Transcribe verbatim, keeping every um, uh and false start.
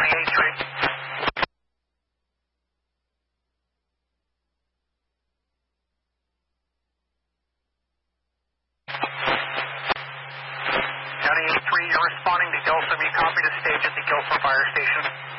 County eight three. County eight three, you're responding to Gilsum. You copy the stage at the Gilsum Fire Station.